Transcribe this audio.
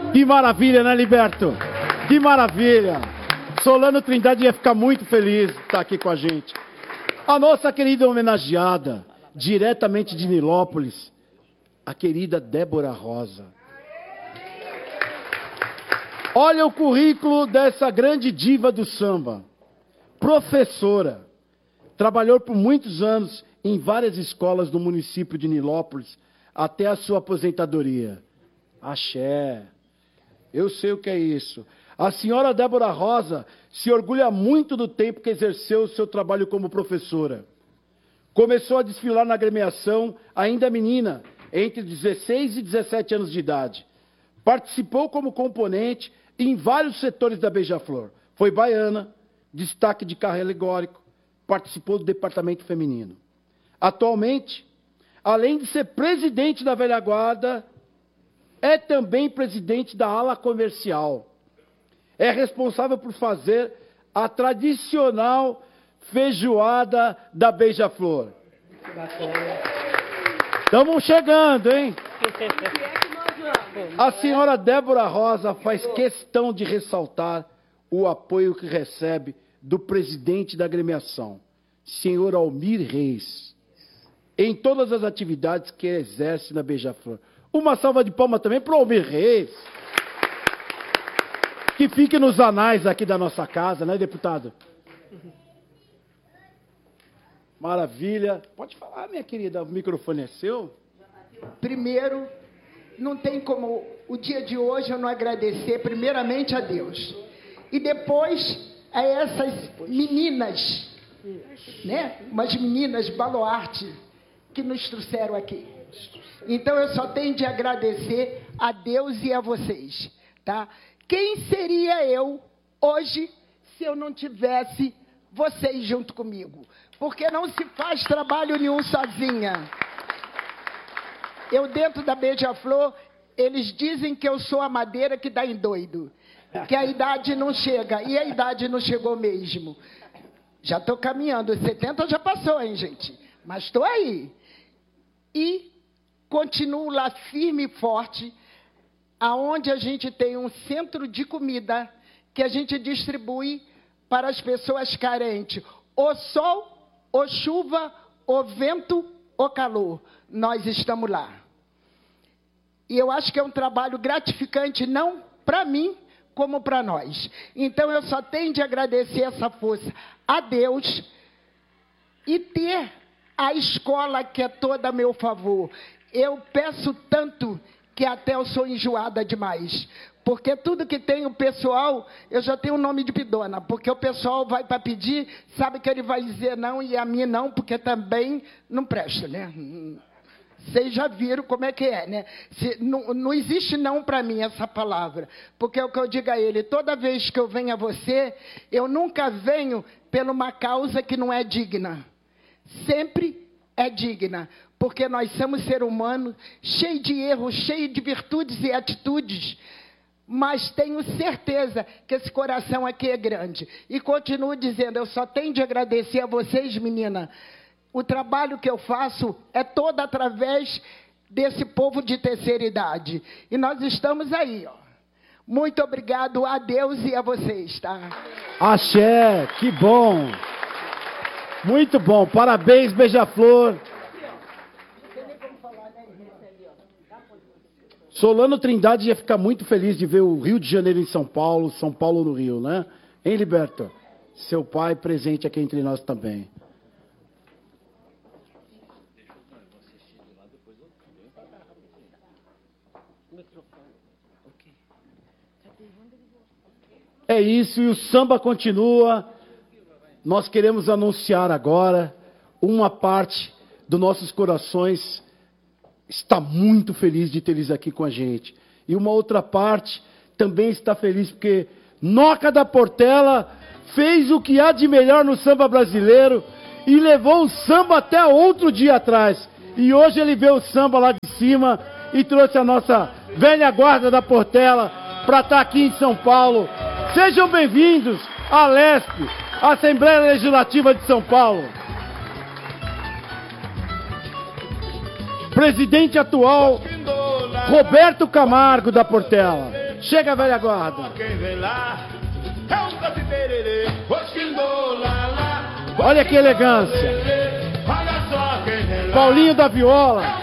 Que maravilha, né, Liberto? Que maravilha! Solano Trindade ia ficar muito feliz de estar aqui com a gente. A nossa querida homenageada, diretamente de Nilópolis, a querida Débora Rosa. Olha o currículo dessa grande diva do samba. Professora. Trabalhou por muitos anos em várias escolas do município de Nilópolis, até a sua aposentadoria. Axé. Eu sei o que é isso. A senhora Débora Rosa se orgulha muito do tempo que exerceu o seu trabalho como professora. Começou a desfilar na agremiação ainda menina, entre 16 e 17 anos de idade. Participou como componente em vários setores da Beija-Flor. Foi baiana, destaque de carro alegórico, participou do departamento feminino. Atualmente, além de ser presidente da velha guarda, é também presidente da ala comercial. É responsável por fazer a tradicional feijoada da Beija-Flor. Estamos chegando, hein? A senhora Débora Rosa faz questão de ressaltar o apoio que recebe do presidente da agremiação, senhor Almir Reis, em todas as atividades que exerce na Beija-Flor. Uma salva de palmas também para o Almir Reis. Que fique nos anais aqui da nossa casa, né, deputado? Maravilha. Pode falar, minha querida, o microfone é seu. Primeiro, não tem como o dia de hoje eu não agradecer primeiramente a Deus. E depois a essas meninas, né? Umas meninas baluarte que nos trouxeram aqui. Então eu só tenho de agradecer a Deus e a vocês, tá? Quem seria eu hoje se eu não tivesse vocês junto comigo? Porque não se faz trabalho nenhum sozinha. Eu dentro da Beija-Flor, eles dizem que eu sou a madeira que dá em doido. Que a idade não chega. E a idade não chegou mesmo. Já estou caminhando. 70 já passou, hein, gente? Mas estou aí. E continuo lá firme e forte, aonde a gente tem um centro de comida que a gente distribui para as pessoas carentes. O sol, ou chuva, o vento, ou calor. Nós estamos lá. E eu acho que é um trabalho gratificante, não para mim, como para nós. Então eu só tenho de agradecer essa força a Deus e ter a escola que é toda a meu favor. Eu peço tanto que até eu sou enjoada demais. Porque tudo que tem o pessoal, eu já tenho o nome de pidona. Porque o pessoal vai para pedir, sabe que ele vai dizer não e a mim não, porque também não presta, né? Vocês já viram como é que é, né? Não existe não para mim essa palavra. Porque é o que eu digo a ele, toda vez que eu venho a você, eu nunca venho por uma causa que não é digna. Sempre é digna. Porque nós somos seres humanos, cheios de erros, cheios de virtudes e atitudes. Mas tenho certeza que esse coração aqui é grande. E continuo dizendo, eu só tenho de agradecer a vocês, menina. O trabalho que eu faço é todo através desse povo de terceira idade. E nós estamos aí, ó. Muito obrigado a Deus e a vocês, tá? Axé, que bom. Muito bom. Parabéns, Beija-Flor. Solano Trindade ia ficar muito feliz de ver o Rio de Janeiro em São Paulo no Rio, né? Hein, Liberto? Seu pai presente aqui entre nós também. É isso, e o samba continua. Nós queremos anunciar agora uma parte dos nossos corações está muito feliz de ter eles aqui com a gente. E uma outra parte também está feliz porque Noca da Portela fez o que há de melhor no samba brasileiro e levou o samba até outro dia atrás. E hoje ele vê o samba lá de cima e trouxe a nossa velha guarda da Portela para estar aqui em São Paulo. Sejam bem-vindos à LESP, Assembleia Legislativa de São Paulo. Presidente atual, Roberto Camargo da Portela. Chega, velha guarda. Quem vem lá é um Saci Pererê. Olha que elegância. Olha só quem vem lá. Paulinho da viola.